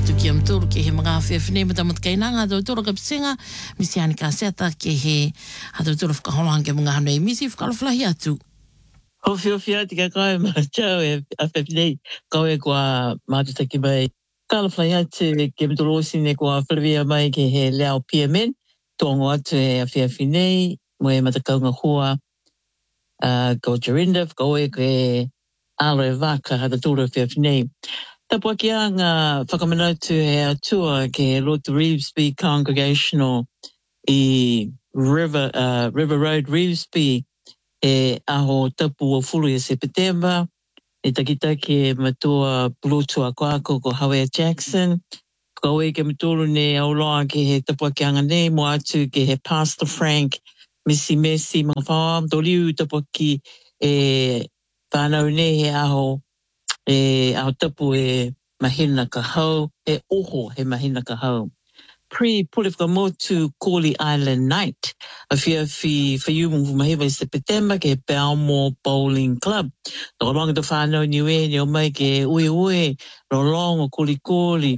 atu ki amtoro ke he mga whiawhine ma tamat kainanga tau toro ka pisenga misi ani ka seta ke he hatu toro whakaholang ke mga hanei misi whakalawhalahi atu. Ofi ati ka koe ma chau a whiawhine koe kua mātutaki mai. Kalawhalahi atu ke mtoro osine kua whalawia mai ke he leo PMN tongo atu e a whiawhine mo e matakaunga hua ko Jorinda koe ke alo e waka hata toro whiawhine. Tapua ki a ngā whakamanautu he atua ke Lord Revesby Congregational I River Road Revesby e aho tapu o fulu i September e takita ke matua Blutua Kwako ko Howea Jackson ko e ke matulu ne auloa ke he tapua ki anga nei mo atu ke he Pastor Frank Missy Messi mga whaam toliu tapua ki e whanau ne he aho tapu e mahina ka hau, e oho he mahina ka hau. Pre-pulifka motu Koli Island Night, a fi whaiumu mahiwa I September ke Belmore Bowling Club. Toko longa to whanau niwe ni o mai ke ue, rolongo koli,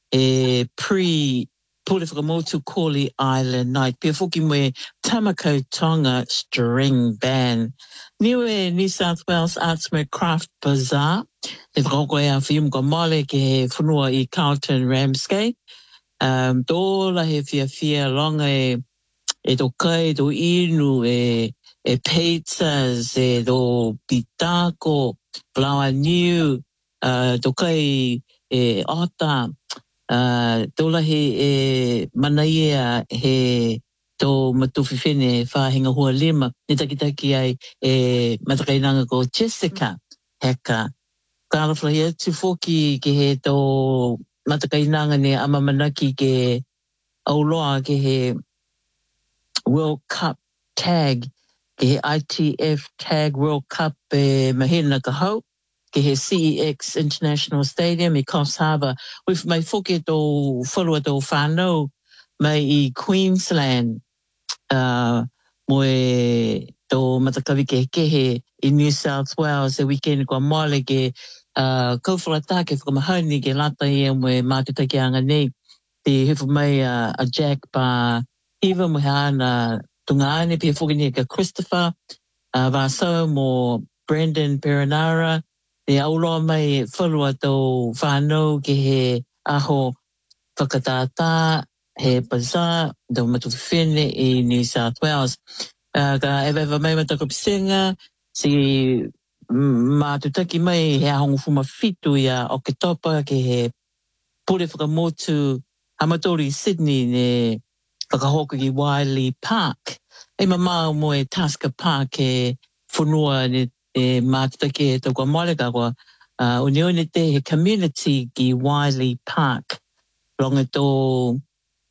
pre-pulifka motu Koli Island Night. Pia fuki mwe Tamako Tonga String Band. Niwe New South Wales Artsmere Craft Bazaar. E whakakoe a whium ko mole ke he whanua I Carlton Ramsgate. Tōla he whiawhia longa e tō kai, tō inu, e pizzas, e tō pitako, flour new, tō kai e ota, tōla he manaia he tō matuwhiwhine whahinga hua lima, ni takitaki ai e matakainanga ko Jessica heka. Kalawhalahi atu whoki ke he tō matakainanga ne amamanaki ke auloa ke he World Cup tag, ke he ITF tag World Cup mahina ka hau, ke he CEX International Stadium I Coffs Harbour. With mai whoki tō whalua tō whanau mai I Queensland, moe tō matakawi ke he I New South Wales e weekend kua mole ke kouwhalata ke whakamahani ke lata ia moe mātutaki anga nei. Te hifu mai a Jack pa Eva mo hana tungaane pia whukini ka Christopher Vasau mo Brendan Perinara. Te auloa mai whalua tō whanau ke he aho whakatata he bazaar tō matuwhine I New South Wales. Ka ewa mai matako pisenga si mātutaki mai he ahongo fuma fitu ia o ke topa ke he pule whakamotu Amatori Sydney ne whakahoka ki Wiley Park. E mamau mo e Tasker Park e whanua ne mātutaki e tau kua molega kua unione te he community ki Wiley Park. Ronga tō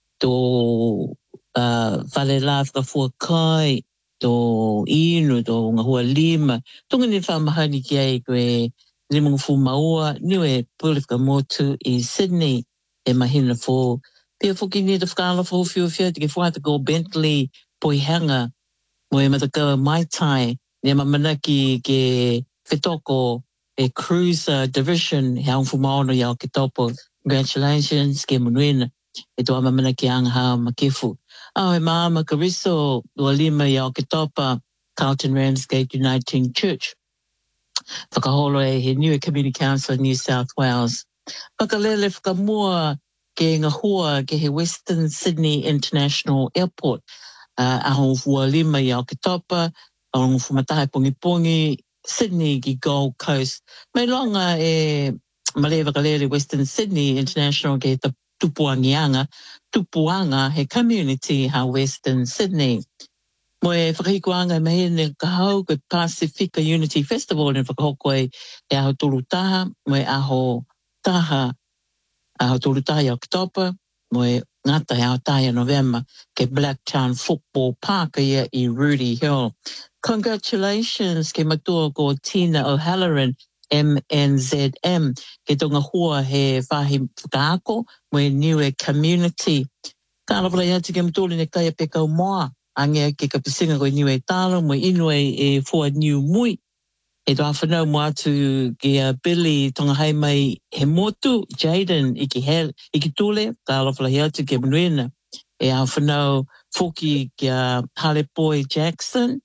whale la whakafuakai tō inu, tō ngahua lima. Tunga ni whamahani ki ai koe limungu maua niwe pulifka motu I Sydney e mahina fō. Pia whuki ni te whakala fō whiwhia te ke whuata ko Bentley Poihanga mo e matakawa Mai Tai ne mamanaki ke whetoko e Cruiser Division he angfu maono iau ke topo. Congratulations ke munuina e tō mamanaki angha makifu. Au he maama Kariso ua lima iau ke topa Carlton Ramsgate Uniting Church. Whakaholo e he Niue Community Council New South Wales. Whakalele whakamua ke ngā hua ke he Western Sydney International Airport. Aho fua lima iau ke topa, aho fumatahe pongi Sydney ki Gold Coast. Mai longa e male whakalele Western Sydney International ke tupuanga he community ha Western Sydney. Mo e whakahikuanga me hene ka hau ke Pacifica Unity Festival in whakahokoi e aho tolutaha, mo e aho taha, aho tolutaha i October, mo e ngata e aho taha November ke Blacktown Football Park ia I Rudy Hill. Congratulations ke matua ko Tina O'Halloran, MNZM, ke tonga hua he whahi whakaako, mo e niue community. Ka alawala iati ke matuli ne kaya pekau moa, ange ke ka pisinga koe niue talo, mo inue e fua niu mui, e toa whanau mo atu ki a Billy tonga hai mai he motu Jaden iki tule ka alawhalahi atu ke manuena e a whanau foki ki a Harley Boy Jackson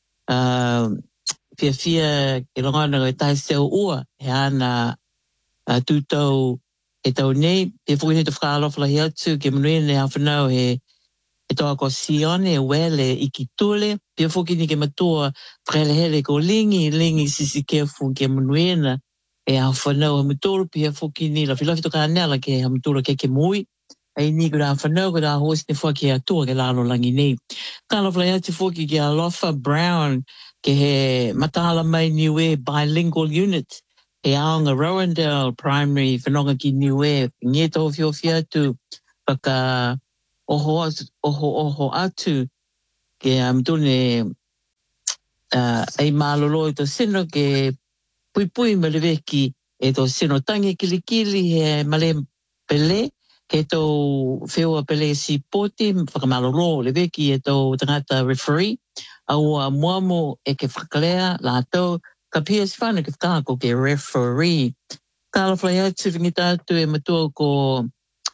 fia ke longana e tai seo ua he ana tūtau e tau nei pe foki he te whaalawhalahi atu ke manuena e a whanau he e toa ko Sione e wele i ki tule, pia foki ni ke matua prelehele ko lingi sisi kefu ke manuena e a whanau ha matoro pia foki ni la filafi toka anela ke ha matoro ke mui ai ni kura whanau kura hosi ne whaki a tua ke lalo langi nei. Kala whai atu foki ke a Lofa Brown ke he matahala mai niwe bilingual unit e aonga Rowendale Primary whanonga ki niwe ngeto fiofi atu whaka oho atu ke amtune ai malolo to sino ke pui maleveki e to sino tangi kilikili he male pele ke to feo pele si poti whakamalolo leveki e to tangata referee au a muamo e ke whakalea la to ka pies whana ke whakako ke referee kala whai atu vingita atu e matua ko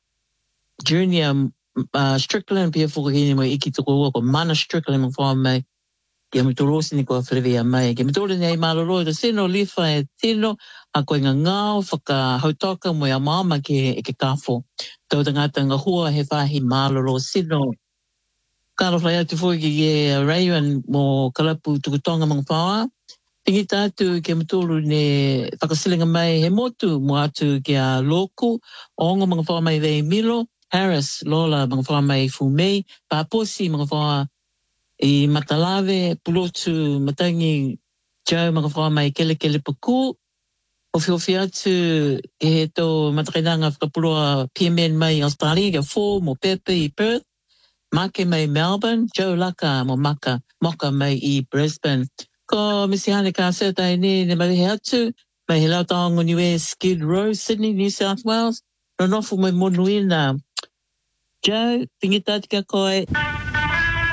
Junior Strickland pia fukuhini mo iki tuku ko mana Strickland mo fa mai ke mi torosi ni ko frevia mai ke mi toro nei malolo de sino lifa e tino a ko nga ngao faka hautoka mo ya mama ke kafo to tangata nga hua he fahi malolo sino kalo flaya tu fuki ke Raywan mo kalapu tuku tonga mo fa Pingi tātu ke matulu ne whakasilinga mai he motu mo atu ke a loku, ongo mga wha mai vei Milo, Harris, Lola mga wha mai Fumei, Paposi mga wha i Matalave, Pulotu, Matangi, Joe mga wha mai Kele Paku, Ofi atu e he tō matakainanga whakapulua PMN mai Australia, ke 4 mo Pepe i Perth, Make mai Melbourne, Joe Laka mo Moka mai i Brisbane, ko misi hane ka seta ni ne mai he atu mai he lau taongo niwe Skid Row, Sydney, New South Wales no nofu mai monuina Joe, pingita tika koe